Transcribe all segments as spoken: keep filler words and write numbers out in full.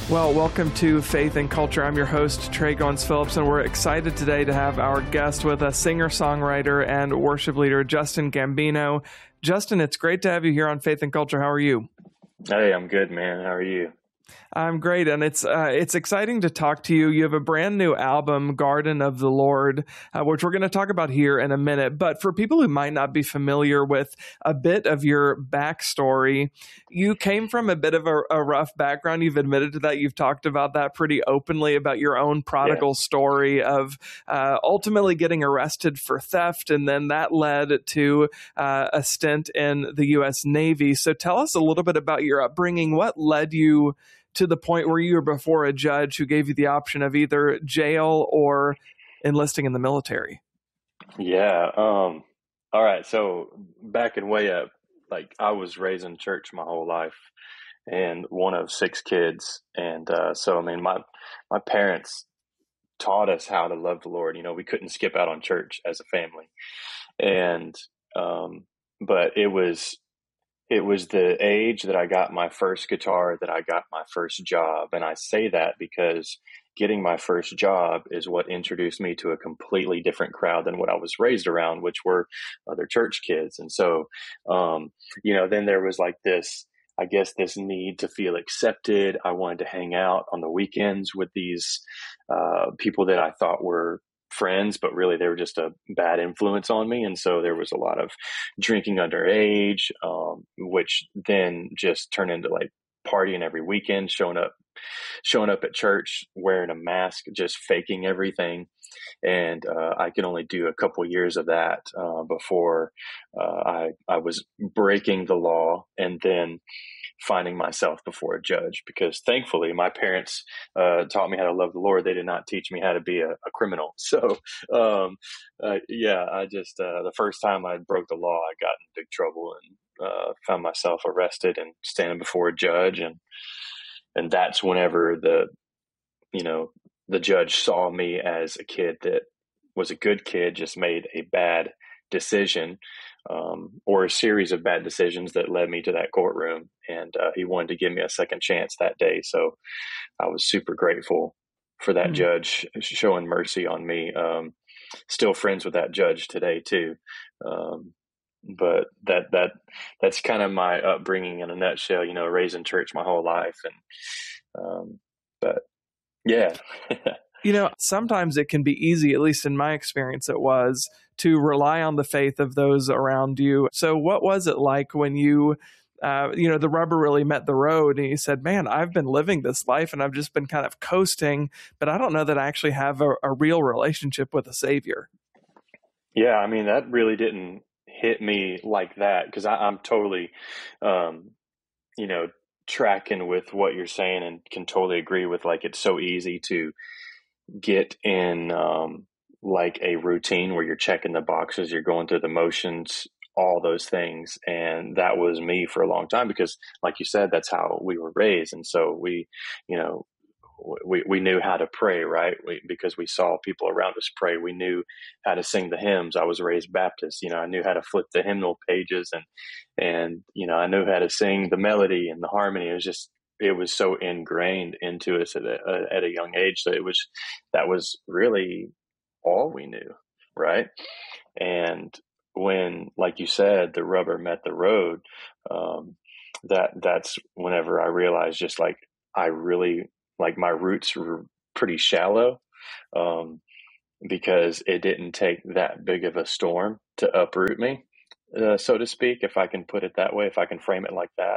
Well, welcome to Faith and Culture. I'm your host, Trey Goins-Phillips, and we're excited today to have our guest with us, singer-songwriter and worship leader, Justin Gambino. Justin, it's great to have you here on Faith and Culture. How are you? Hey, I'm good, man. How are you? I'm great, and it's uh, it's exciting to talk to you. You have a brand new album, Garden of the Lord, uh, which we're going to talk about here in a minute. But for people who might not be familiar with a bit of your backstory, you came from a bit of a, a rough background. You've admitted to that. You've talked about that pretty openly, about your own prodigal Yeah. story of uh, ultimately getting arrested for theft, and then that led to uh, a stint in the U S Navy. So tell us a little bit about your upbringing. What led you to the point where you were before a judge who gave you the option of either jail or enlisting in the military? Yeah. Um, all right. So backing way up, like I was raised in church my whole life and one of six kids. And uh, so, I mean, my, my parents taught us how to love the Lord. You know, we couldn't skip out on church as a family. And, um, but it was, It was the age that I got my first guitar, that I got my first job. And I say that because getting my first job is what introduced me to a completely different crowd than what I was raised around, which were other church kids. And so, um, you know, then there was like this, I guess, this need to feel accepted. I wanted to hang out on the weekends with these uh, people that I thought were friends, but really they were just a bad influence on me. And so there was a lot of drinking underage, um, which then just turned into like partying every weekend, showing up, showing up at church, wearing a mask, just faking everything. And uh, I could only do a couple years of that uh, before uh, I, I was breaking the law and then finding myself before a judge, because thankfully my parents uh, taught me how to love the Lord. They did not teach me how to be a, a criminal. So, um, uh, yeah, I just, uh, the first time I broke the law, I got in big trouble and uh, found myself arrested and standing before a judge. And, and that's whenever the, you know, the judge saw me as a kid that was a good kid, just made a bad decision, um, or a series of bad decisions that led me to that courtroom. And uh, he wanted to give me a second chance that day. So I was super grateful for that mm-hmm. judge showing mercy on me. Um, still friends with that judge today too. Um, but that, that, that's kind of my upbringing in a nutshell, you know, raised in church my whole life. And, um, but yeah. You know, sometimes it can be easy, at least in my experience it was, to rely on the faith of those around you. So what was it like when you, uh, you know, the rubber really met the road and you said, man, I've been living this life and I've just been kind of coasting, but I don't know that I actually have a, a real relationship with a Savior? Yeah, I mean, that really didn't hit me like that, because I'm totally, um, you know, tracking with what you're saying and can totally agree with, like, it's so easy to get in um, like a routine where you're checking the boxes, you're going through the motions, all those things. And that was me for a long time, because like you said, that's how we were raised. And so we, you know, we, we knew how to pray, right? We, because we saw people around us pray. We knew how to sing the hymns. I was raised Baptist, you know, I knew how to flip the hymnal pages, and, and, you know, I knew how to sing the melody and the harmony. It was just, it was so ingrained into us at a, at a young age that it was, that was really all we knew. Right. And when, like you said, the rubber met the road, um, that that's whenever I realized just like, I really, like my roots were pretty shallow, um, because it didn't take that big of a storm to uproot me, uh, so to speak, if I can put it that way, if I can frame it like that.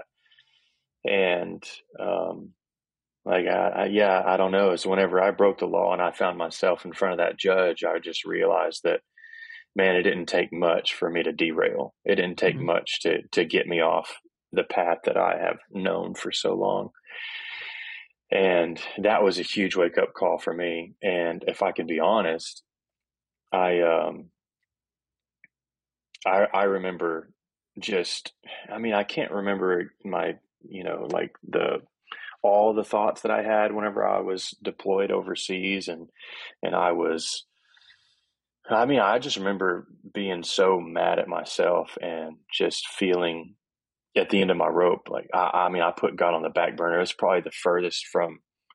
And, um, like, I, I, yeah, I don't know. It's whenever I broke the law and I found myself in front of that judge, I just realized that, man, it didn't take much for me to derail. It didn't take mm-hmm. much to, to get me off the path that I have known for so long. And that was a huge wake up call for me. And if I can be honest, I, um, I, I remember just, I mean, I can't remember my, you know, like the, all the thoughts that I had whenever I was deployed overseas, and, and I was, I mean, I just remember being so mad at myself and just feeling at the end of my rope. Like, I, I mean, I put God on the back burner. It was probably the furthest from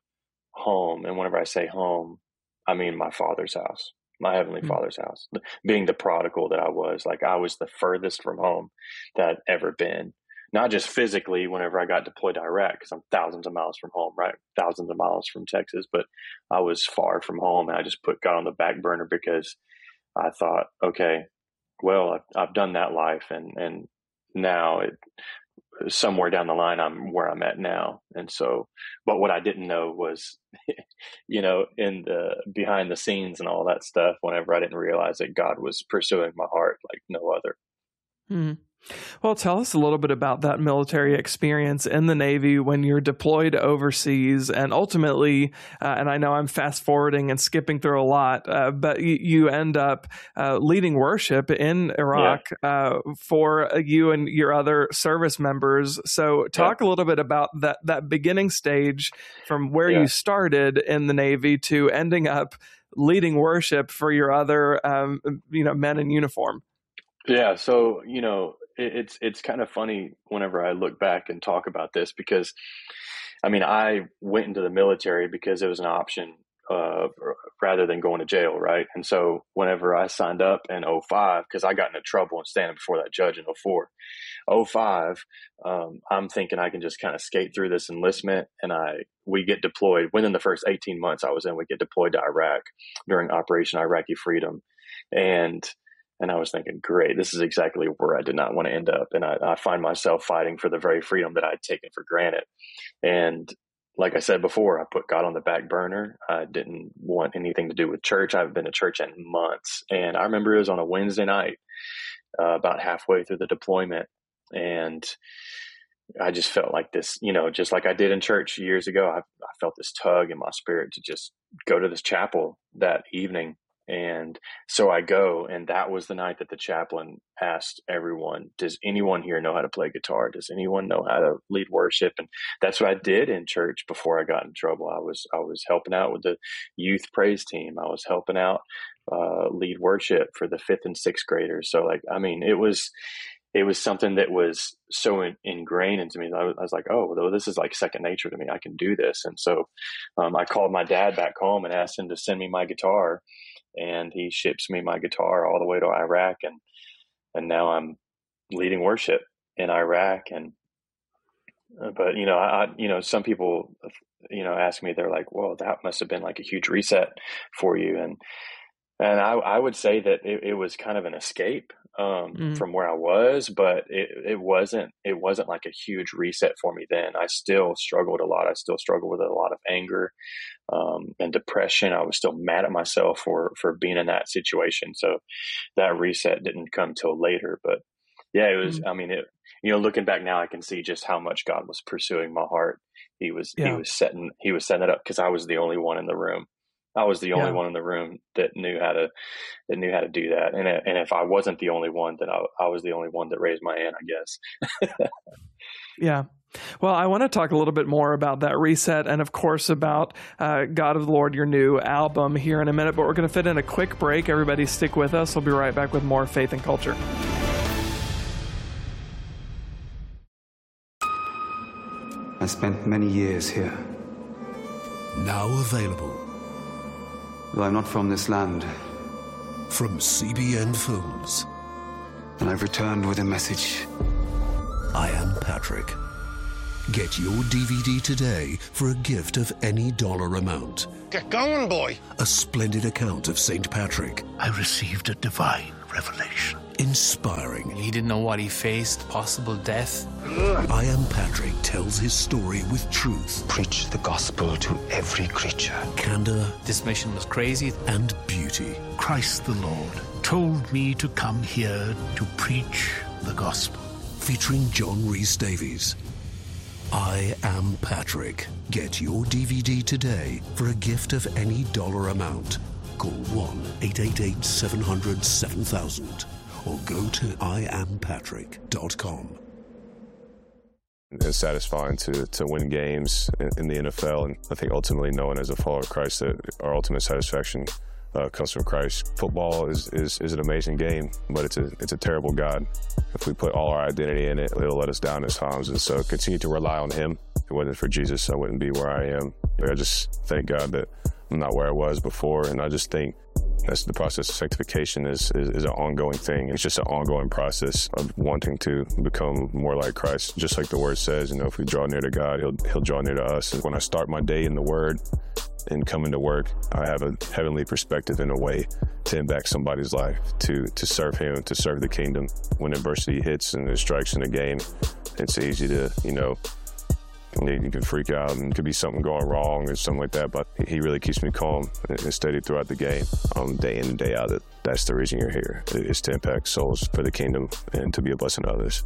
home, and whenever I say home, I mean my Father's house, my Heavenly Mm. Father's house. Being the prodigal that I was, like I was the furthest from home that I'd ever been. Not just physically whenever I got deployed to Iraq, because I'm thousands of miles from home, right? Thousands of miles from Texas, but I was far from home, and I just put God on the back burner because I thought, okay, well, I've, I've done that life, and and now it somewhere down the line I'm where I'm at now. And so, but what I didn't know was, you know, in the behind the scenes and all that stuff, whenever I didn't realize that God was pursuing my heart like no other. Mm. Well, tell us a little bit about that military experience in the Navy when you're deployed overseas, and ultimately, uh, and I know I'm fast forwarding and skipping through a lot, uh, but you, you end up uh, leading worship in Iraq yeah. uh, for you and your other service members. So talk yeah. a little bit about that, that beginning stage from where yeah. you started in the Navy to ending up leading worship for your other, um, you know, men in uniform. Yeah. So, you know, it's it's kind of funny whenever I look back and talk about this, because I mean, I went into the military because it was an option uh, rather than going to jail, right? And so whenever I signed up in oh five, because I got into trouble and standing before that judge in oh four, oh five, um, I'm thinking I can just kind of skate through this enlistment, and I we get deployed. Within the first eighteen months I was in, we get deployed to Iraq during Operation Iraqi Freedom, and And I was thinking, great, this is exactly where I did not want to end up. And I, I find myself fighting for the very freedom that I'd taken for granted. And like I said before, I put God on the back burner. I didn't want anything to do with church. I haven't been to church in months. And I remember it was on a Wednesday night, uh, about halfway through the deployment. And I just felt like this, you know, just like I did in church years ago, I, I felt this tug in my spirit to just go to this chapel that evening. And so I go, and that was the night that the chaplain asked everyone, does anyone here know how to play guitar? Does anyone know how to lead worship? And that's what I did in church before I got in trouble. I was, I was helping out with the youth praise team. I was helping out, uh, lead worship for the fifth and sixth graders. So like, I mean, it was, it was something that was so in, ingrained into me. I was, I was like, oh, well, this is like second nature to me. I can do this. And so, um, I called my dad back home and asked him to send me my guitar. And he ships me my guitar all the way to Iraq, and and now I'm leading worship in Iraq. And uh, but you know, I you know, some people you know ask me, they're like, "Well, that must have been like a huge reset for you," and and I, I would say that it, it was kind of an escape um, mm. from where I was, but it, it wasn't it wasn't like a huge reset for me then. I still struggled a lot. I still struggled with a lot of anger. Um, and depression. I was still mad at myself for, for being in that situation. So that reset didn't come till later, but yeah, it was, mm-hmm. I mean, it, you know, looking back now, I can see just how much God was pursuing my heart. He was, yeah. he was setting, he was setting it up, because I was the only one in the room. I was the only yeah. one in the room that knew how to, that knew how to do that. And, and if I wasn't the only one, then I, I was the only one that raised my hand, I guess. Yeah. Well, I want to talk a little bit more about that reset, and of course about uh, God of the Lord, your new album, here in a minute, but we're going to fit in a quick break. Everybody stick with us. We'll be right back with more Faith and Culture. I spent many years here. Now available. Though I'm not from this land. From C B N Films. And I've returned with a message. I Am Patrick. Get your D V D today for a gift of any dollar amount. Get going, boy. A splendid account of Saint Patrick. I received a divine revelation. Inspiring. He didn't know what he faced, possible death. I Am Patrick tells his story with truth. Preach the gospel to every creature. Candor. This mission was crazy. And beauty. Christ the Lord told me to come here to preach the gospel. Featuring John Rhys Davies. I Am Patrick. Get your D V D today for a gift of any dollar amount. Call one eight eight eight, seven hundred, seven thousand or go to I am patrick dot com. It's satisfying to to win games in, in the N F L, and I think ultimately knowing as a follower of Christ that our ultimate satisfaction uh, comes from Christ. Football is, is is an amazing game, but it's a it's a terrible God. If we put all our identity in it, it'll let us down at times, and so continue to rely on Him. If it wasn't for Jesus, I wouldn't be where I am. Like, I just thank God that I'm not where I was before, and I just think that's the process of sanctification is, is, is an ongoing thing. It's just an ongoing process of wanting to become more like Christ. Just like the word says, you know, if we draw near to God, he'll, he'll draw near to us. And when I start my day in the word and come into work, I have a heavenly perspective in a way to impact somebody's life, to, to serve him, to serve the kingdom. When adversity hits and there's strikes in the game, it's easy to, you know, you can freak out and it could be something going wrong or something like that, but he really keeps me calm and steady throughout the game, um, day in and day out. That that's the reason you're here, is to impact souls for the kingdom and to be a blessing to others.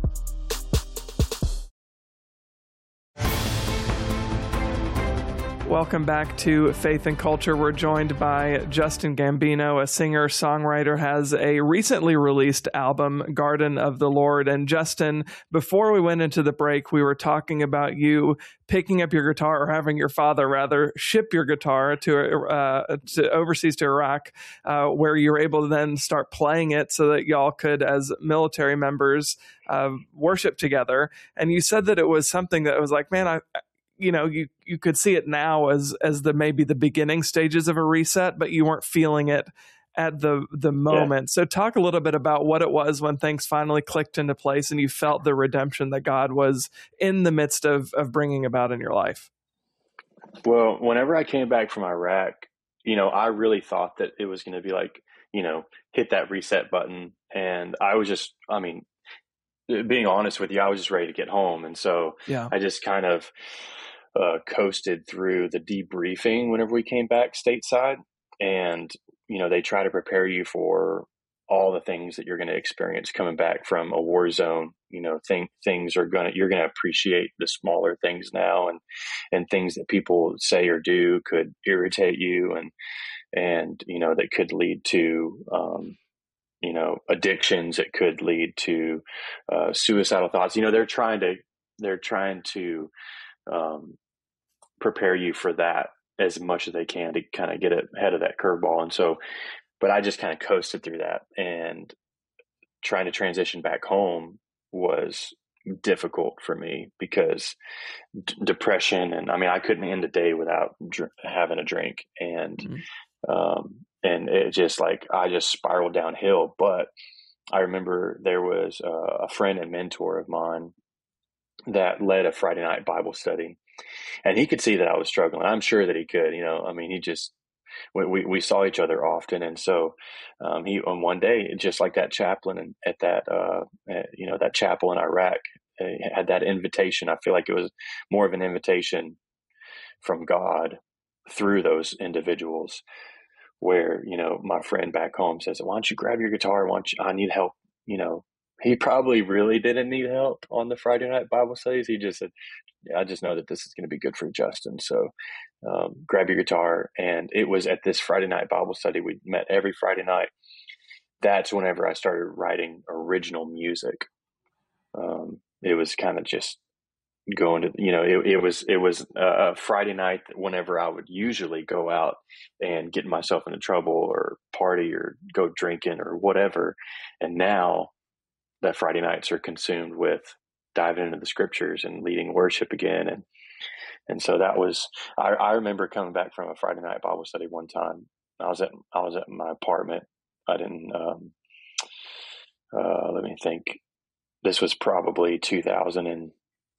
Welcome back to Faith and Culture. We're joined by Justin Gambino, a singer-songwriter, has a recently released album, Garden of the Lord. And Justin, before we went into the break, we were talking about you picking up your guitar, or having your father, rather, ship your guitar to, uh, to overseas to Iraq, uh, where you were able to then start playing it so that y'all could, as military members, uh, worship together. And you said that it was something that was like, man, I... you know, you, you could see it now as, as the, maybe the beginning stages of a reset, but you weren't feeling it at the, the moment. Yeah. So talk a little bit about what it was when things finally clicked into place and you felt the redemption that God was in the midst of, of bringing about in your life. Well, whenever I came back from Iraq, you know, I really thought that it was going to be like, you know, hit that reset button. And I was just, I mean, being honest with you, I was just ready to get home. And so yeah. I just kind of uh, coasted through the debriefing whenever we came back stateside. And, you know, they try to prepare you for all the things that you're going to experience coming back from a war zone. You know, think, things are going to, you're going to appreciate the smaller things now, and, and things that people say or do could irritate you, and, and, you know, that could lead to, um, you know, addictions. It could lead to uh, suicidal thoughts. You know, they're trying to, they're trying to um, prepare you for that as much as they can to kind of get ahead of that curveball. And so, but I just kind of coasted through that, and trying to transition back home was difficult for me because d- depression. And I mean, I couldn't end a day without dr- having a drink, and, mm-hmm. um, and it just like, I just spiraled downhill. But I remember there was a, a friend and mentor of mine that led a Friday night Bible study, and he could see that I was struggling. I'm sure that he could, you know, I mean, he just, we, we saw each other often. And so, um, he, on one day, just like that chaplain and at that, uh, you know, that chapel in Iraq, uh, had that invitation. I feel like it was more of an invitation from God through those individuals, where, you know, my friend back home says, why don't you grab your guitar? Why don't you, I need help. You know, he probably really didn't need help on the Friday night Bible studies. He just said, yeah, I just know that this is going to be good for Justin. So um, grab your guitar. And it was at this Friday night Bible study. We met every Friday night. That's whenever I started writing original music. Um, it was kind of just going to, you know, it, it was, it was a Friday night whenever I would usually go out and get myself into trouble or party or go drinking or whatever. And now that Friday nights are consumed with diving into the scriptures and leading worship again. And, and so that was, I, I remember coming back from a Friday night Bible study one time. I was at, I was at my apartment. I didn't, um, uh, let me think. This was probably two thousand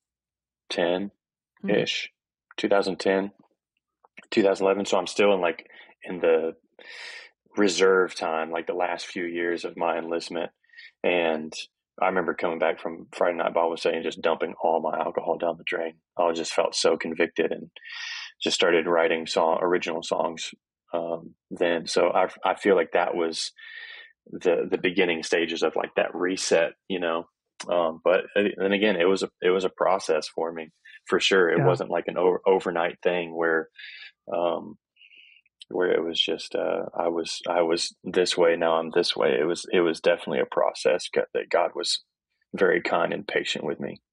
ten ish, mm-hmm. twenty ten, twenty eleven. So I'm still in like in the reserve time, like the last few years of my enlistment. And I remember coming back from Friday night Bible study and just dumping all my alcohol down the drain. I just felt so convicted, and just started writing song, original songs um, then. So I, I feel like that was the the beginning stages of like that reset, you know. Um, but then again, it was a it was a process for me, for sure. It yeah. wasn't like an over, overnight thing where, um, where it was just uh, I was I was this way, now I'm this way. It was it was definitely a process that God was very kind and patient with me.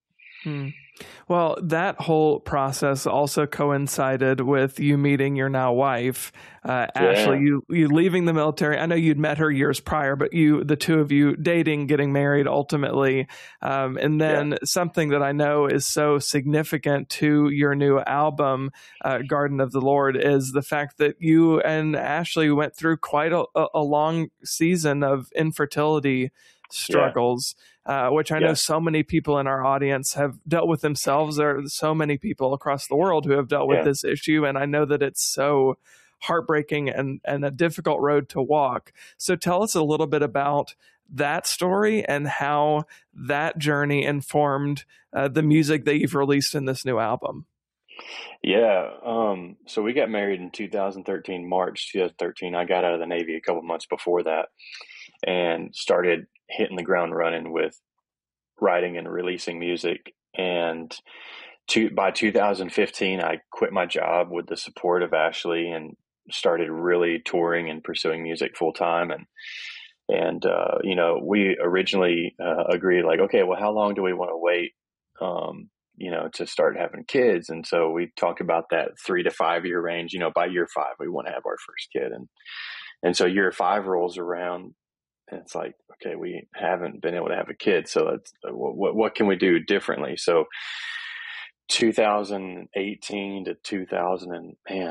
Hmm. Well, that whole process also coincided with you meeting your now wife, uh, Ashley. Yeah. You you leaving the military. I know you'd met her years prior, but you, the two of you, dating, getting married, ultimately, um, and then Yeah. something that I know is so significant to your new album, uh, Garden of the Lord, is the fact that you and Ashley went through quite a, a long season of infertility struggles. Yeah. Uh, which I know Yeah. so many people in our audience have dealt with themselves. There are so many people across the world who have dealt with Yeah. this issue. And I know that it's so heartbreaking and, and a difficult road to walk. So tell us a little bit about that story and how that journey informed uh, the music that you've released in this new album. Yeah. Um, so we got married in two thousand thirteen, March two thousand thirteen. I got out of the Navy a couple months before that and started hitting the ground running with writing and releasing music. And to, by two thousand fifteen, I quit my job with the support of Ashley and started really touring and pursuing music full time. And, and, uh, you know, we originally uh, agreed like, okay, well, how long do we want to wait, um, you know, to start having kids? And so we talked about that three to five year range. You know, by year five, we want to have our first kid. And, and so year five rolls around, and it's like, okay, we haven't been able to have a kid. So let's, what, what can we do differently? So two thousand eighteen to two thousand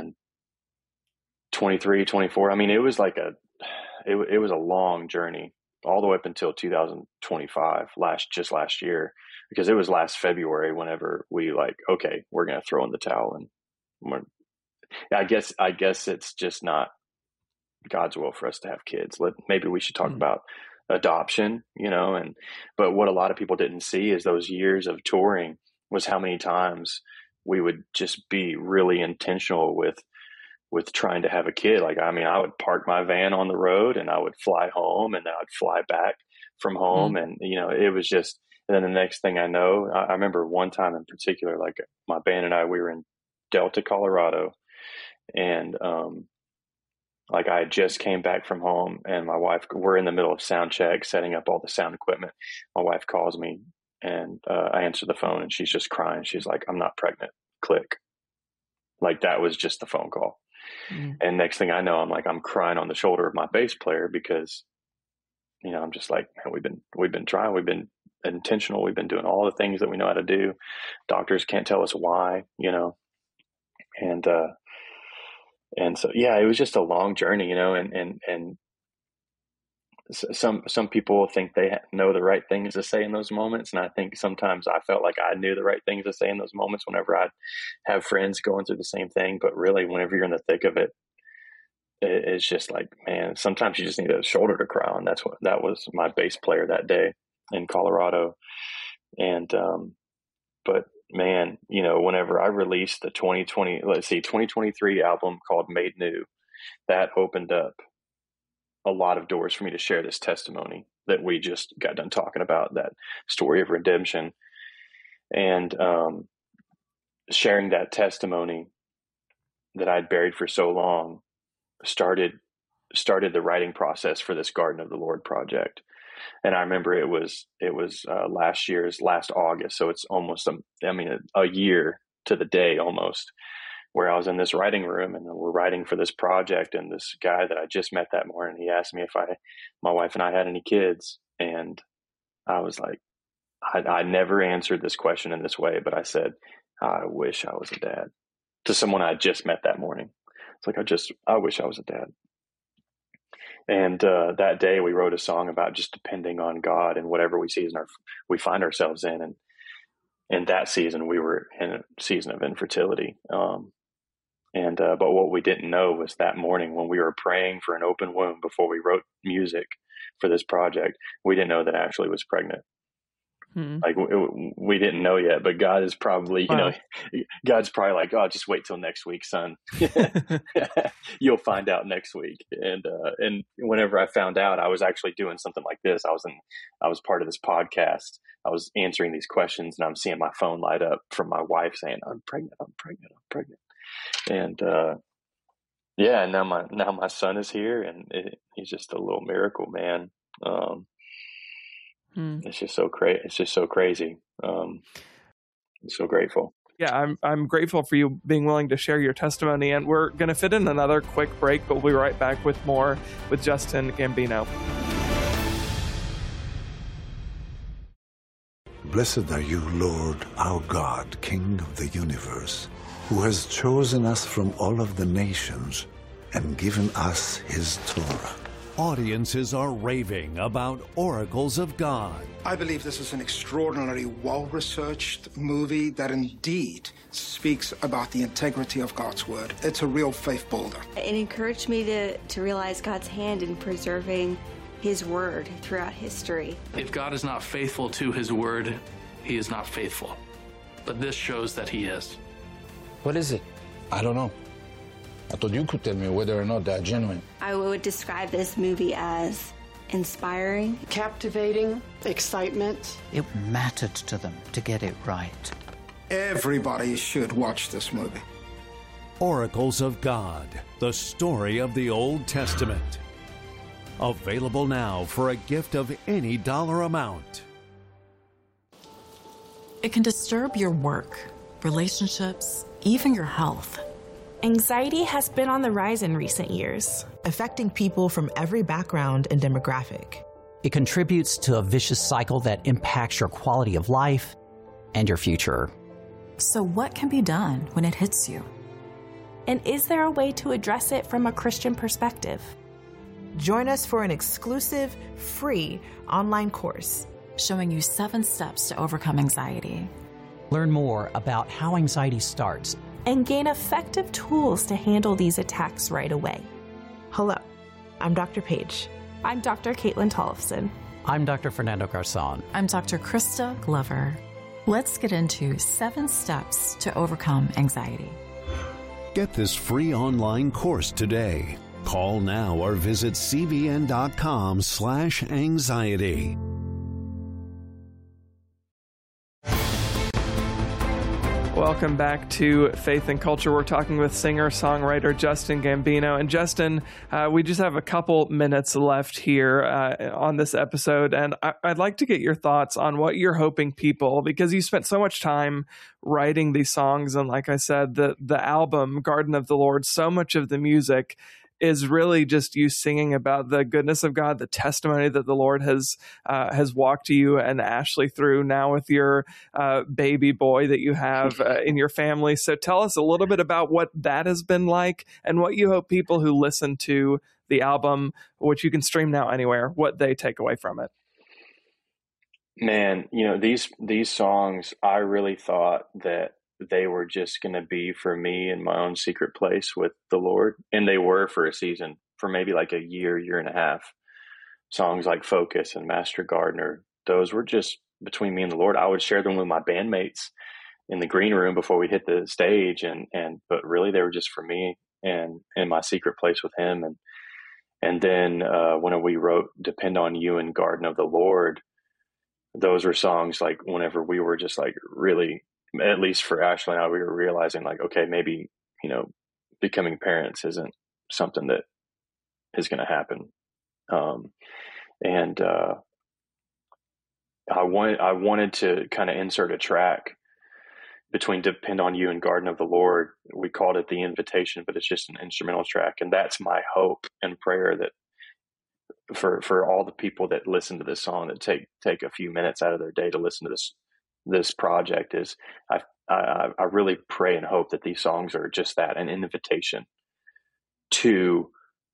twenty-three, twenty-four. I mean, it was like a, it, it was a long journey all the way up until two thousand twenty-five, last, just last year, because it was last February whenever we like, okay, we're going to throw in the towel. And we're, I guess, I guess it's just not God's will for us to have kids. Let, maybe we should talk mm. about adoption, you know, and, but what a lot of people didn't see is those years of touring was how many times we would just be really intentional with, with trying to have a kid. Like, I mean, I would park my van on the road and I would fly home and then I'd fly back from home. Mm. And, you know, it was just, and then the next thing I know, I, I remember one time in particular, like my band and I, we were in Delta, Colorado, and, um, like I just came back from home and my wife, we're in the middle of sound check, setting up all the sound equipment. My wife calls me and uh, I answer the phone and she's just crying. She's like, I'm not pregnant. Click. Like that was just the phone call. Mm. And next thing I know, I'm like, I'm crying on the shoulder of my bass player because, you know, I'm just like, man, we've been, we've been trying, we've been intentional. We've been doing all the things that we know how to do. Doctors can't tell us why, you know, and, uh, And so, yeah, it was just a long journey, you know, and, and, and some, some people think they know the right things to say in those moments. And I think sometimes I felt like I knew the right things to say in those moments whenever I'd have friends going through the same thing. But really, whenever you're in the thick of it, it it's just like, man, sometimes you just need a shoulder to cry on. That's what, that was my bass player that day in Colorado. And, um, but man, you know, whenever I released the twenty twenty, let's see, twenty twenty-three album called Made New, that opened up a lot of doors for me to share this testimony that we just got done talking about, that story of redemption. And um, sharing that testimony that I'd buried for so long started, started the writing process for this Garden of the Lord project. And I remember it was, it was uh, last year's last August. So it's almost, a, I mean, a, a year to the day almost, where I was in this writing room and we're writing for this project. And this guy that I just met that morning, he asked me if I, my wife and I had any kids. And I was like, I, I never answered this question in this way, but I said, I wish I was a dad, to someone I just met that morning. It's like, I just, I wish I was a dad. And uh, that day we wrote a song about just depending on God and whatever we season our, we find ourselves in. And in that season, we were in a season of infertility. Um, and, uh, but what we didn't know was that morning when we were praying for an open womb before we wrote music for this project, we didn't know that Ashley was pregnant. Hmm. Like we, we didn't know yet, but God is probably, you wow. know, God's probably like, oh, just wait till next week, son. You'll find out next week. And, uh, and whenever I found out, I was actually doing something like this. I was in, I was part of this podcast. I was answering these questions and I'm seeing my phone light up from my wife saying, I'm pregnant, I'm pregnant, I'm pregnant. And, uh, yeah, and now my, now my son is here and it, he's just a little miracle, man. Um, Hmm. It's just so crazy. It's just so crazy. Um, so grateful. Yeah, I'm I'm grateful for you being willing to share your testimony, and we're going to fit in another quick break, but we'll be right back with more with Justin Gambino. Blessed are you, Lord, our God, King of the universe, who has chosen us from all of the nations and given us his Torah. Audiences are raving about Oracles of God. I believe this is an extraordinarily well-researched movie that indeed speaks about the integrity of God's word. It's a real faith builder. It encouraged me to, to realize God's hand in preserving his word throughout history. If God is not faithful to his word, he is not faithful. But this shows that he is. What is it? I don't know. I thought you could tell me whether or not they're genuine. I would describe this movie as inspiring, captivating, excitement. It mattered to them to get it right. Everybody should watch this movie. Oracles of God, the story of the Old Testament. Available now for a gift of any dollar amount. It can disturb your work, relationships, even your health. Anxiety has been on the rise in recent years, affecting people from every background and demographic. It contributes to a vicious cycle that impacts your quality of life and your future. So what can be done when it hits you? And is there a way to address it from a Christian perspective? Join us for an exclusive, free online course showing you seven steps to overcome anxiety. Learn more about how anxiety starts and gain effective tools to handle these attacks right away. Hello, I'm Doctor Paige. I'm Doctor Caitlin Tollefson. I'm Doctor Fernando Garzon. I'm Doctor Krista Glover. Let's get into seven steps to overcome anxiety. Get this free online course today. Call now or visit cbn.com slash anxiety. Welcome back to Faith and Culture. We're talking with singer-songwriter Justin Gambino. And Justin, uh, we just have a couple minutes left here uh, on this episode, and I- I'd like to get your thoughts on what you're hoping people, because you spent so much time writing these songs, and like I said, the the album Garden of the Lord, so much of the music is really just you singing about the goodness of God, the testimony that the Lord has uh, has walked you and Ashley through now with your uh, baby boy that you have uh, in your family. So tell us a little bit about what that has been like and what you hope people who listen to the album, which you can stream now anywhere, what they take away from it. Man, you know, these these songs, I really thought that they were just going to be for me in my own secret place with the Lord. And they were for a season, for maybe like a year, year and a half. Songs like Focus and Master Gardener, those were just between me and the Lord. I would share them with my bandmates in the green room before we hit the stage. And, and, but really they were just for me and in my secret place with him. And, and then uh, when we wrote Depend on You and Garden of the Lord, those were songs like whenever we were just like really, at least for Ashley and I, we were realizing like, okay, maybe, you know, becoming parents isn't something that is going to happen. Um, and, uh, I wanted, I wanted to kind of insert a track between Depend on You and Garden of the Lord. We called it The Invitation, but it's just an instrumental track. And that's my hope and prayer that for, for all the people that listen to this song, that take, take a few minutes out of their day to listen to this, this project, is I, I I really pray and hope that these songs are just that, an invitation to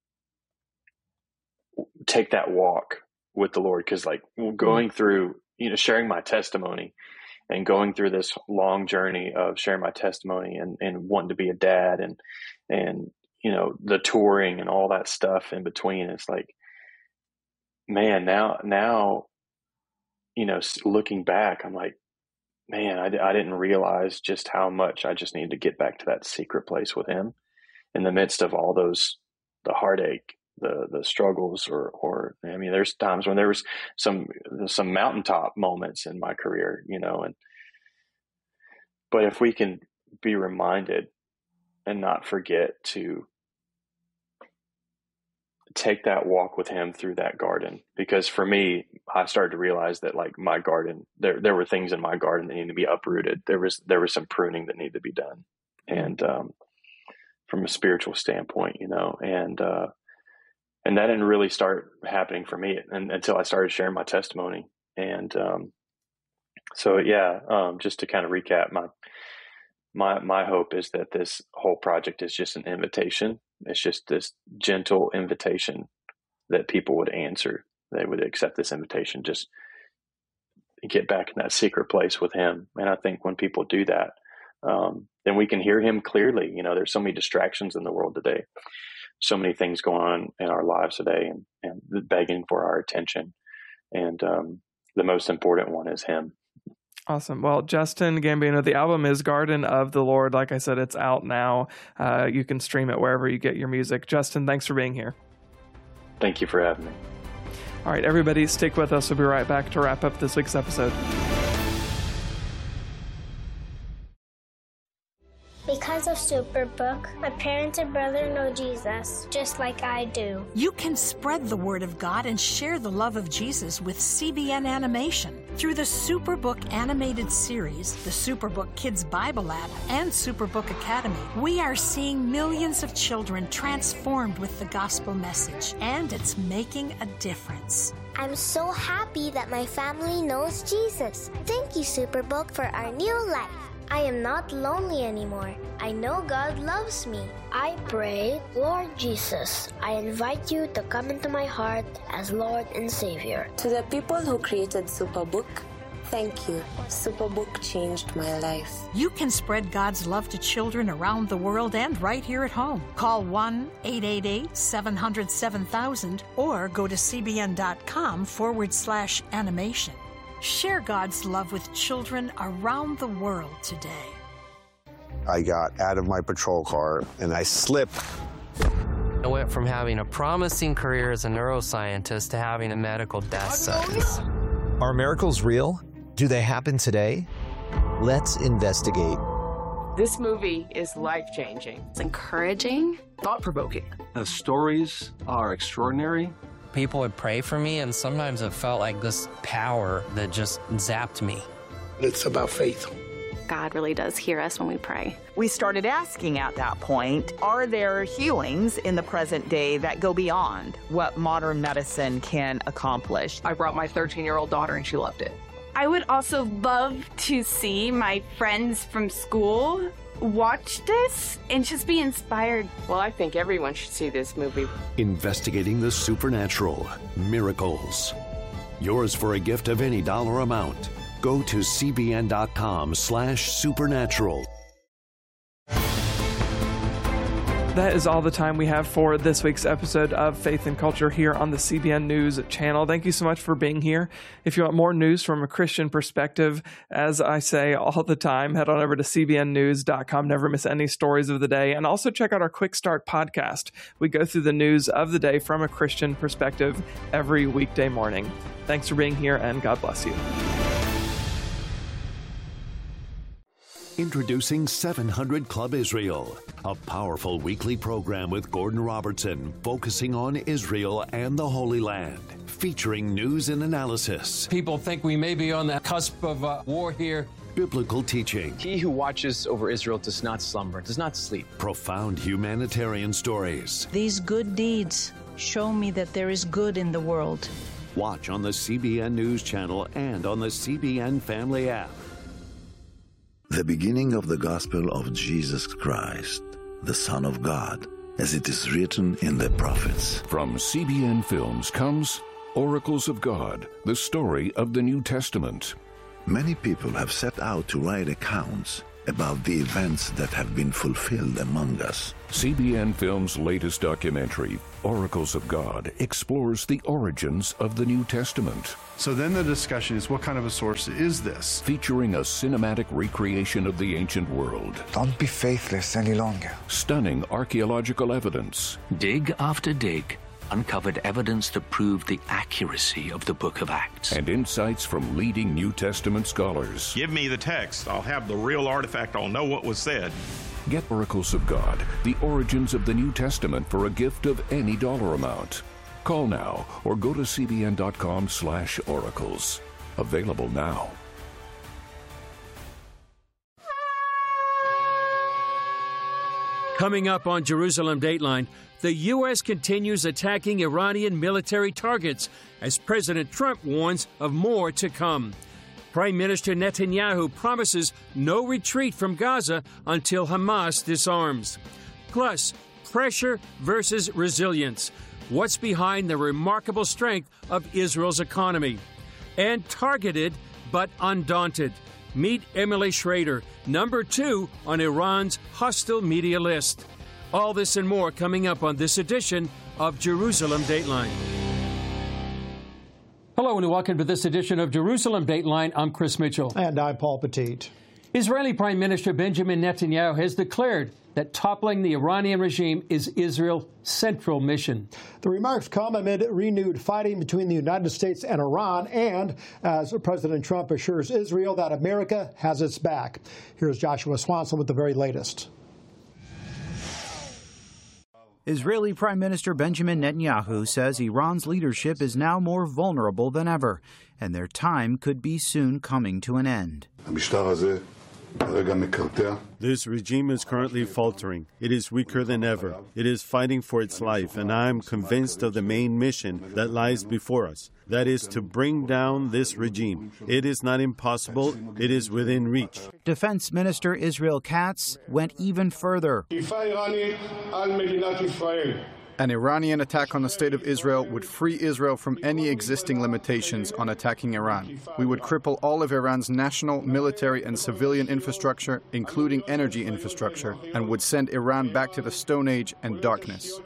take that walk with the Lord. Cause like going through, you know, sharing my testimony and going through this long journey of sharing my testimony and, and wanting to be a dad and, and, you know, the touring and all that stuff in between. It's like, man, now, now, you know, looking back, I'm like, man, I, I didn't realize just how much I just needed to get back to that secret place with him in the midst of all those, the heartache, the, the struggles, or, or, I mean, there's times when there was some, some mountaintop moments in my career, you know, and, but if we can be reminded and not forget to, take that walk with him through that garden. Because for me, I started to realize that like my garden, there there were things in my garden that needed to be uprooted. There was there was some pruning that needed to be done, and um, from a spiritual standpoint, you know, and uh, and that didn't really start happening for me and, until I started sharing my testimony. And um, so, yeah, um, just to kind of recap, my my my hope is that this whole project is just an invitation. It's just this gentle invitation that people would answer. They would accept this invitation, just get back in that secret place with him. And I think when people do that, um, then we can hear him clearly. You know, there's so many distractions in the world today, so many things going on in our lives today, and, and begging for our attention. And um, the most important one is him. Awesome. Well, Justin Gambino, the album is Garden of the Lord. Like I said, it's out now. Uh, you can stream it wherever you get your music. Justin, thanks for being here. Thank you for having me. All right, everybody, stick with us. We'll be right back to wrap up this week's episode. Because of Superbook, my parents and brother know Jesus, just like I do. You can spread the word of God and share the love of Jesus with C B N Animation. Through the Superbook animated series, the Superbook Kids Bible app, and Superbook Academy, we are seeing millions of children transformed with the gospel message, and it's making a difference. I'm so happy that my family knows Jesus. Thank you, Superbook, for our new life. I am not lonely anymore. I know God loves me. I pray, Lord Jesus, I invite you to come into my heart as Lord and Savior. To the people who created Superbook, thank you. Superbook changed my life. You can spread God's love to children around the world and right here at home. Call one eight eight eight, seven hundred, seven thousand or go to cbn.com forward slash animation. Share God's love with children around the world today. I got out of my patrol car and I slipped. I went from having a promising career as a neuroscientist to having a medical death sentence. Are miracles real? Do they happen today? Let's investigate. This movie is life-changing. It's encouraging, thought-provoking. The stories are extraordinary. People would pray for me, and sometimes it felt like this power that just zapped me. It's about faith. God really does hear us when we pray. We started asking at that point, are there healings in the present day that go beyond what modern medicine can accomplish? I brought my thirteen-year-old daughter, and she loved it. I would also love to see my friends from school watch this and just be inspired. Well, I think everyone should see this movie. Investigating the supernatural, miracles. Yours for a gift of any dollar amount. Go to cbn.com slash supernatural. That is all the time we have for this week's episode of Faith and Culture here on the C B N News channel. Thank you so much for being here. If you want more news from a Christian perspective, as I say all the time, head on over to c b n news dot com. Never miss any stories of the day. And also check out our Quick Start podcast. We go through the news of the day from a Christian perspective every weekday morning. Thanks for being here, and God bless you. Introducing seven hundred Club Israel, a powerful weekly program with Gordon Robertson focusing on Israel and the Holy Land, featuring news and analysis. People think we may be on the cusp of uh, war here. Biblical teaching. He who watches over Israel does not slumber, does not sleep. Profound humanitarian stories. These good deeds show me that there is good in the world. Watch on the C B N News channel and on the C B N Family app. The beginning of the gospel of Jesus Christ, the Son of God, as it is written in the prophets. From C B N Films comes Oracles of God, the story of the New Testament. Many people have set out to write accounts about the events that have been fulfilled among us. C B N Films' latest documentary, Oracles of God, explores the origins of the New Testament. So then the discussion is, what kind of a source is this? Featuring a cinematic recreation of the ancient world. Don't be faithless any longer. Stunning archaeological evidence. Dig after dig uncovered evidence that proved the accuracy of the Book of Acts. And insights from leading New Testament scholars. Give me the text. I'll have the real artifact. I'll know what was said. Get Oracles of God, the origins of the New Testament for a gift of any dollar amount. Call now or go to cbn.com slash oracles. Available now. Coming up on Jerusalem Dateline, the U S continues attacking Iranian military targets as President Trump warns of more to come. Prime Minister Netanyahu promises no retreat from Gaza until Hamas disarms. Plus, pressure versus resilience. What's behind the remarkable strength of Israel's economy? And targeted but undaunted. Meet Emily Schrader, number two on Iran's hostile media list. All this and more coming up on this edition of Jerusalem Dateline. Hello and welcome to this edition of Jerusalem Dateline. I'm Chris Mitchell. And I'm Paul Petit. Israeli Prime Minister Benjamin Netanyahu has declared that toppling the Iranian regime is Israel's central mission. The remarks come amid renewed fighting between the United States and Iran, and as President Trump assures Israel that America has its back. Here's Joshua Swanson with the very latest. Israeli Prime Minister Benjamin Netanyahu says Iran's leadership is now more vulnerable than ever, and their time could be soon coming to an end. This regime is currently faltering. It is weaker than ever. It is fighting for its life, and I am convinced of the main mission that lies before us. That is to bring down this regime. It is not impossible. It is within reach. Defense Minister Israel Katz went even further. An Iranian attack on the state of Israel would free Israel from any existing limitations on attacking Iran. We would cripple all of Iran's national, military, and civilian infrastructure, including energy infrastructure, and would send Iran back to the Stone Age and darkness.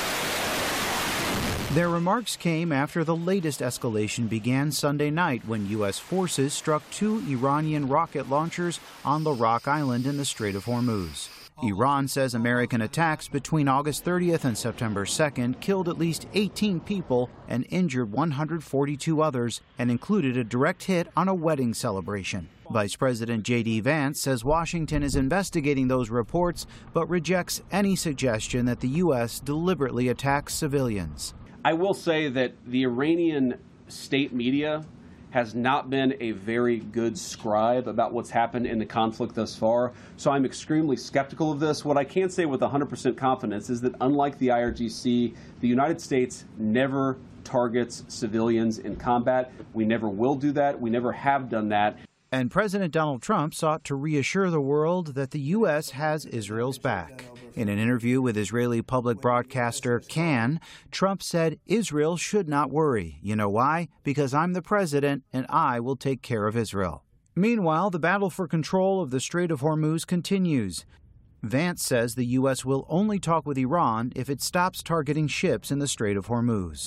Their remarks came after the latest escalation began Sunday night when U S forces struck two Iranian rocket launchers on the Rock Island in the Strait of Hormuz. Iran says American attacks between August thirtieth and September second killed at least eighteen people and injured one hundred forty-two others, and included a direct hit on a wedding celebration. Vice President J D Vance says Washington is investigating those reports, but rejects any suggestion that the U S deliberately attacks civilians. I will say that the Iranian state media has not been a very good scribe about what's happened in the conflict thus far, so I'm extremely skeptical of this. What I can say with one hundred percent confidence is that unlike the I R G C, the United States never targets civilians in combat. We never will do that. We never have done that. And President Donald Trump sought to reassure the world that the U S has Israel's back. In an interview with Israeli public broadcaster Kan, Trump said Israel should not worry. You know why? Because I'm the president and I will take care of Israel. Meanwhile, the battle for control of the Strait of Hormuz continues. Vance says the U S will only talk with Iran if it stops targeting ships in the Strait of Hormuz.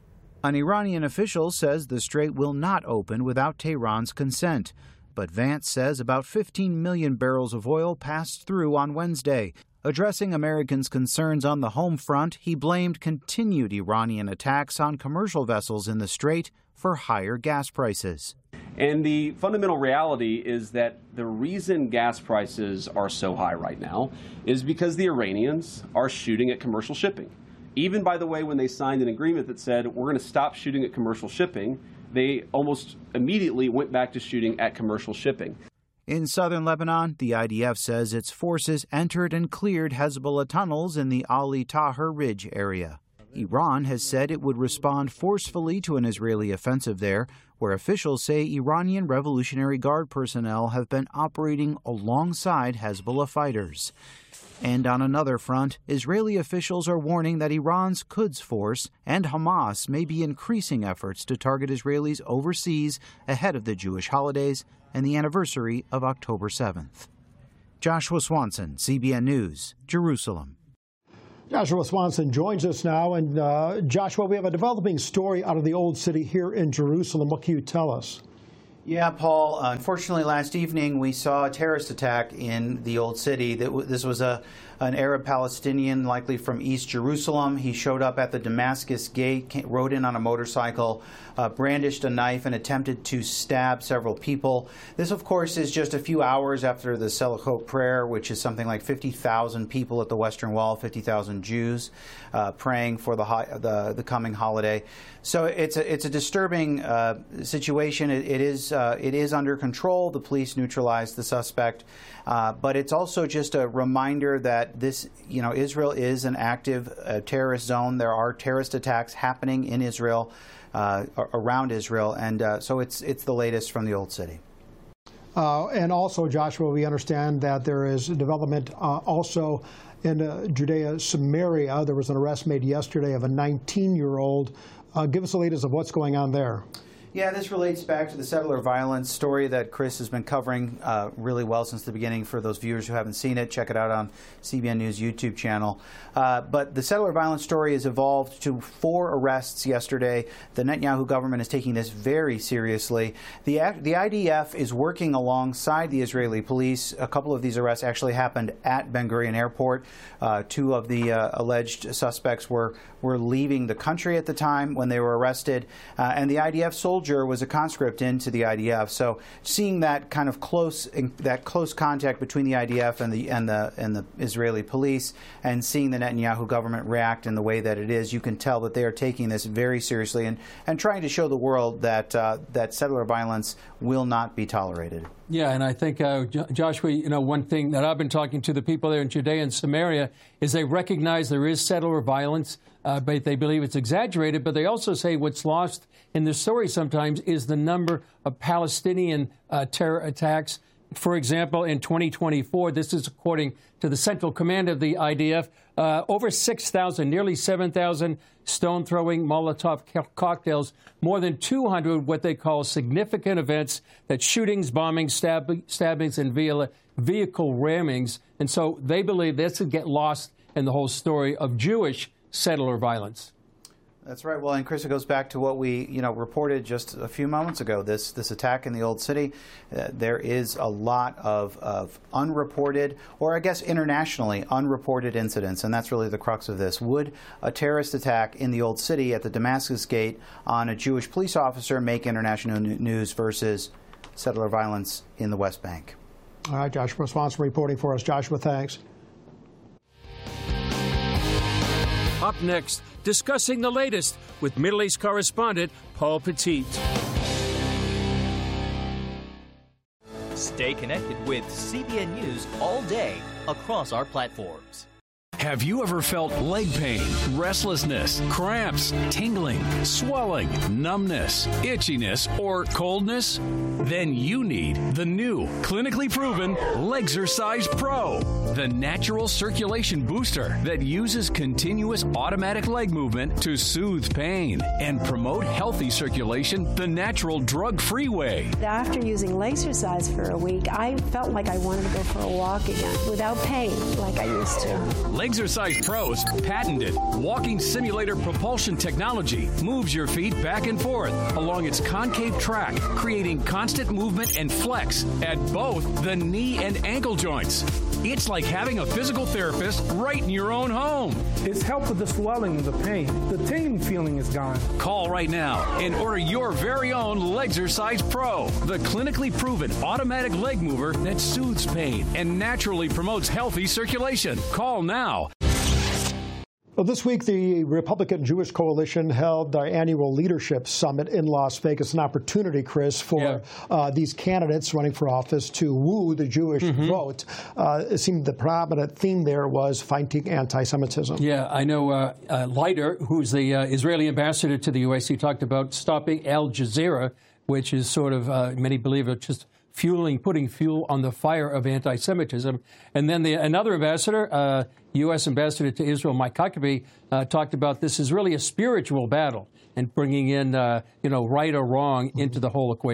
An Iranian official says the strait will not open without Tehran's consent. But Vance says about fifteen million barrels of oil passed through on Wednesday. Addressing Americans' concerns on the home front, he blamed continued Iranian attacks on commercial vessels in the strait for higher gas prices. And the fundamental reality is that the reason gas prices are so high right now is because the Iranians are shooting at commercial shipping. Even, by the way, when they signed an agreement that said we're going to stop shooting at commercial shipping, they almost immediately went back to shooting at commercial shipping. In southern Lebanon, the I D F says its forces entered and cleared Hezbollah tunnels in the Ali Tahrir Ridge area. Iran has said it would respond forcefully to an Israeli offensive there, where officials say Iranian Revolutionary Guard personnel have been operating alongside Hezbollah fighters. And on another front, Israeli officials are warning that Iran's Quds Force and Hamas may be increasing efforts to target Israelis overseas ahead of the Jewish holidays and the anniversary of October seventh. Joshua Swanson, C B N News, Jerusalem. Joshua Swanson joins us now. And uh, Joshua, we have a developing story out of the Old City here in Jerusalem. What can you tell us? Yeah, Paul, uh, unfortunately last evening we saw a terrorist attack in the Old City. That w this was a, an Arab Palestinian, likely from East Jerusalem. He showed up at the Damascus gate, came, rode in on a motorcycle, uh, brandished a knife, and attempted to stab several people. This, of course, is just a few hours after the Selichot prayer, which is something like fifty thousand people at the Western Wall, fifty thousand Jews uh, praying for the, ho- the the coming holiday. So it's a it's a disturbing uh, situation. It, it is uh, it is under control. The police neutralized the suspect, uh, but it's also just a reminder that this, you know, Israel is an active uh, terrorist zone. There are terrorist attacks happening in Israel, uh, around Israel, and uh, so it's it's the latest from the Old City. Uh, and also, Joshua, we understand that there is development uh, also in uh, Judea, Samaria. There was an arrest made yesterday of a nineteen-year-old. Uh, give us the latest of what's going on there. Yeah, this relates back to the settler violence story that Chris has been covering uh, really well since the beginning. For those viewers who haven't seen it, check it out on C B N News YouTube channel. Uh, but the settler violence story has evolved to four arrests yesterday. The Netanyahu government is taking this very seriously. The, the I D F is working alongside the Israeli police. A couple of these arrests actually happened at Ben Gurion Airport. Uh, two of the uh, alleged suspects were, were leaving the country at the time when they were arrested. Uh, and the I D F soldiers was a conscript into the I D F, so seeing that kind of close that close contact between the I D F and the and the and the Israeli police, and seeing the Netanyahu government react in the way that it is, you can tell that they are taking this very seriously and and trying to show the world that uh, that settler violence will not be tolerated. Yeah, and I think, uh, Joshua, you know, one thing that I've been talking to the people there in Judea and Samaria is they recognize there is settler violence, uh, but they believe it's exaggerated. But they also say what's lost in the story sometimes is the number of Palestinian uh, terror attacks. For example, in twenty twenty-four, this is according to the Central Command of the I D F, uh, over six thousand, nearly seven thousand stone-throwing Molotov cocktails, more than two hundred what they call significant events, that shootings, bombings, stab- stabbings, and via- vehicle rammings. And so they believe this would get lost in the whole story of Jewish settler violence. That's right. Well, and Chris, it goes back to what we, you know, reported just a few moments ago. This this attack in the Old City. Uh, there is a lot of, of unreported, or I guess internationally unreported incidents, and that's really the crux of this. Would a terrorist attack in the Old City at the Damascus Gate on a Jewish police officer make international news versus settler violence in the West Bank? All right, Joshua Swanson reporting for us. Joshua, thanks. Up next, discussing the latest with Middle East correspondent Paul Petit. Stay connected with C B N News all day across our platforms. Have you ever felt leg pain, restlessness, cramps, tingling, swelling, numbness, itchiness, or coldness? Then you need the new, clinically proven Legzercise Pro, the natural circulation booster that uses continuous automatic leg movement to soothe pain and promote healthy circulation the natural drug-free way. After using Legzercise for a week, I felt like I wanted to go for a walk again without pain like I used to. Legzercise Pro's patented walking simulator propulsion technology moves your feet back and forth along its concave track, creating constant movement and flex at both the knee and ankle joints. It's like having a physical therapist right in your own home. It's helped with the swelling and the pain. The tingling feeling is gone. Call right now and order your very own Legzercise Pro, the clinically proven automatic leg mover that soothes pain and naturally promotes healthy circulation. Call now. Well, this week, the Republican Jewish Coalition held their annual leadership summit in Las Vegas, an opportunity, Chris, for yeah. uh, these candidates running for office to woo the Jewish mm-hmm. vote. Uh, it seemed the prominent theme there was fighting anti-Semitism. Yeah, I know uh, uh, Leiter, who's the uh, Israeli ambassador to the U S, he talked about stopping Al Jazeera, which is sort of, uh, many believe, it just fueling, putting fuel on the fire of anti-Semitism. And then the, another ambassador, uh, U S ambassador to Israel, Mike Huckabee, uh, talked about this is really a spiritual battle and bringing in, uh, you know, right or wrong into the whole equation.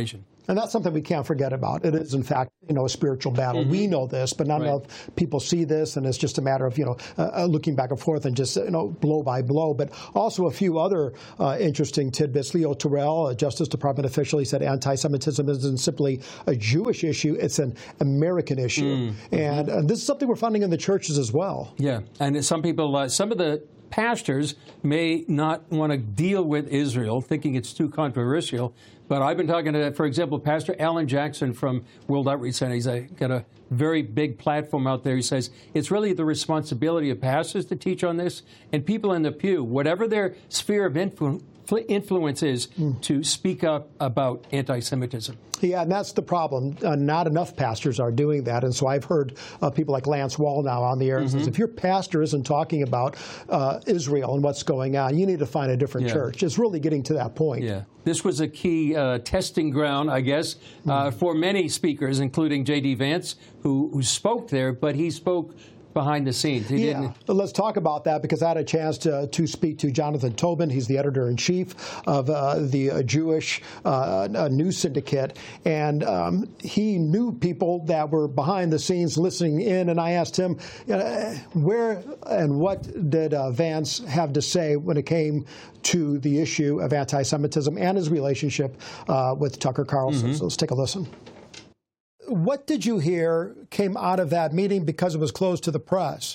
And that's something we can't forget about. It is, in fact, you know, a spiritual battle. Mm-hmm. We know this, but not right. enough people see this, and it's just a matter of, you know, uh, looking back and forth and just, you know, blow by blow. But also a few other uh, interesting tidbits. Leo Terrell, a Justice Department official, he said anti-Semitism isn't simply a Jewish issue, it's an American issue. Mm-hmm. And uh, this is something we're finding in the churches as well. Yeah, and some people, uh, some of the pastors may not want to deal with Israel, thinking it's too controversial. But I've been talking to, for example, Pastor Alan Jackson from World Outreach Center. He's a, got a very big platform out there. He says it's really the responsibility of pastors to teach on this, and people in the pew, whatever their sphere of influ- influence is, mm. to speak up about anti-Semitism. Yeah, and that's the problem. Uh, not enough pastors are doing that. And so I've heard uh, people like Lance Wall now on the air. Mm-hmm. Says, if your pastor isn't talking about uh, Israel and what's going on, you need to find a different yeah. church. It's really getting to that point. Yeah. This was a key uh, testing ground, I guess, uh, mm-hmm. for many speakers, including J D Vance, who, who spoke there, but he spoke behind the scenes. He yeah, didn't... let's talk about that, because I had a chance to, to speak to Jonathan Tobin. He's the editor-in-chief of uh, the uh, Jewish uh, News Syndicate, and um, he knew people that were behind the scenes listening in, and I asked him, uh, where and what did uh, Vance have to say when it came to the issue of anti-Semitism and his relationship uh, with Tucker Carlson. Mm-hmm. So let's take a listen. What did you hear came out of that meeting because it was closed to the press?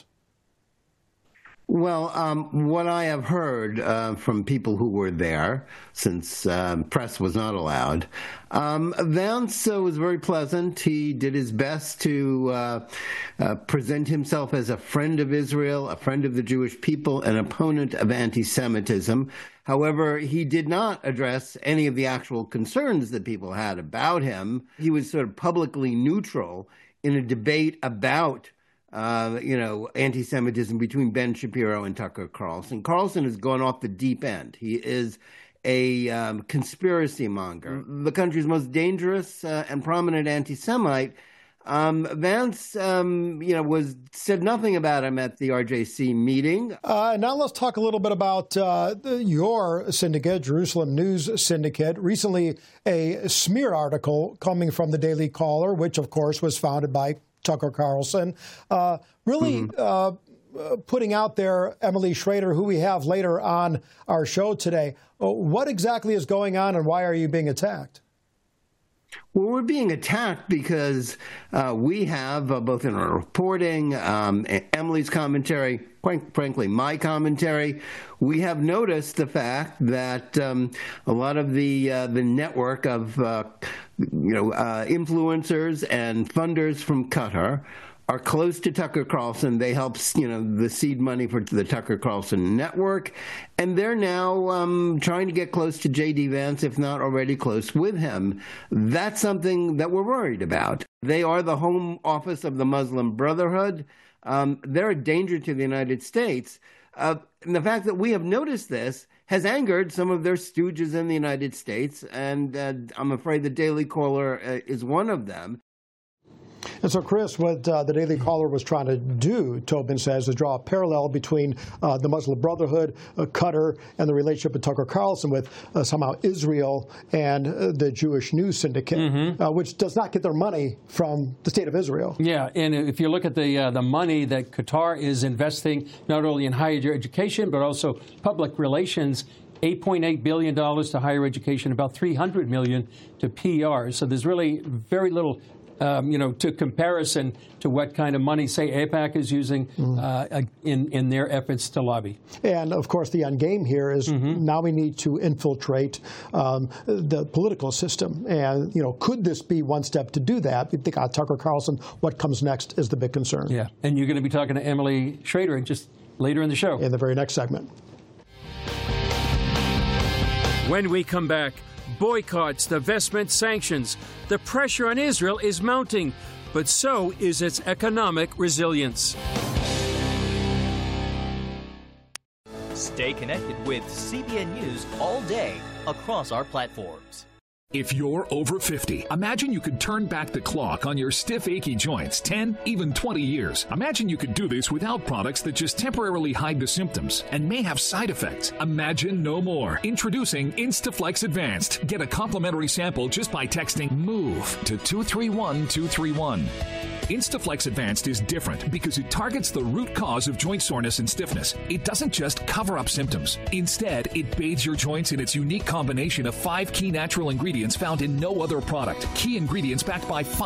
Well, um, what I have heard uh, from people who were there, since um, press was not allowed, um, Vance uh, was very pleasant. He did his best to uh, uh, present himself as a friend of Israel, a friend of the Jewish people, an opponent of anti-Semitism. However, he did not address any of the actual concerns that people had about him. He was sort of publicly neutral in a debate about Uh, you know, anti-Semitism between Ben Shapiro and Tucker Carlson. Carlson has gone off the deep end. He is a um, conspiracy monger, the country's most dangerous uh, and prominent anti-Semite. Um, Vance, um, you know, was said nothing about him at the R J C meeting. Uh, now let's talk a little bit about uh, the, your syndicate, Jerusalem News Syndicate. Recently, a smear article coming from the Daily Caller, which, of course, was founded by Tucker Carlson, uh, really mm-hmm. uh, putting out there Emily Schrader, who we have later on our show today. What exactly is going on, and why are you being attacked? Well, we're being attacked because uh, we have, uh, both in our reporting, um, Emily's commentary, quite frankly, my commentary, we have noticed the fact that um, a lot of the uh, the network of uh, you know uh, influencers and funders from Qatar are close to Tucker Carlson. They help, you know, the seed money for the Tucker Carlson network, and they're now um, trying to get close to J D Vance, if not already close with him. That's something that we're worried about. They are the home office of the Muslim Brotherhood. Um, they're a danger to the United States. Uh, and the fact that we have noticed this has angered some of their stooges in the United States, and uh, I'm afraid the Daily Caller uh, is one of them. And so, Chris, what uh, the Daily Caller was trying to do, Tobin says, is draw a parallel between uh, the Muslim Brotherhood, uh, Qatar, and the relationship of Tucker Carlson with uh, somehow Israel and uh, the Jewish News Syndicate, mm-hmm. uh, which does not get their money from the state of Israel. Yeah, and if you look at the uh, the money that Qatar is investing not only in higher education but also public relations, eight point eight billion dollars to higher education, about three hundred million dollars to P R. So there's really very little Um, you know, to comparison to what kind of money, say, AIPAC is using mm. uh, in, in their efforts to lobby. And, of course, the end game here is mm-hmm. now we need to infiltrate um, the political system. And, you know, could this be one step to do that? We think, ah, Tucker Carlson, what comes next is the big concern. Yeah, and you're going to be talking to Emily Schrader just later in the show. In the very next segment. When we come back, boycotts, divestment, sanctions. The pressure on Israel is mounting, but so is its economic resilience. Stay connected with C B N News all day across our platforms. If you're over fifty, imagine you could turn back the clock on your stiff, achy joints ten, even twenty years. Imagine you could do this without products that just temporarily hide the symptoms and may have side effects. Imagine no more. Introducing Instaflex Advanced. Get a complimentary sample just by texting MOVE to two three one two three one. Instaflex Advanced is different because it targets the root cause of joint soreness and stiffness. It doesn't just cover up symptoms. Instead, it bathes your joints in its unique combination of five key natural ingredients found in no other product. Key ingredients backed by five